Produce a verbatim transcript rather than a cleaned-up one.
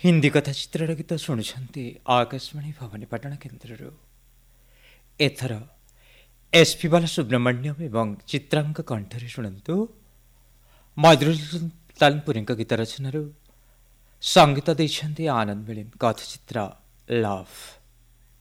ହିନ୍ଦୀ କଥା ଚିତ୍ରର ଗୀତ ଶୁଣୁଛନ୍ତି ଆକାଶବାଣୀ ଭବାନୀପାଟଣା କେନ୍ଦ୍ରରୁ। ଏଥର ଏସ୍ ପି ବାଲସୁବ୍ରମଣ୍ୟମ ଏବଂ ଚିତ୍ରାଙ୍କ କଣ୍ଠରେ ଶୁଣନ୍ତୁ ମଧୁରଲାଲ ତାଲପୁରୀଙ୍କ ଗୀତ ରଚନାରୁ ସଙ୍ଗୀତ ଦେଇଛନ୍ତି ଆନନ୍ଦ ମିଳିମ। କଥା ଚିତ୍ର ଲଭ୍।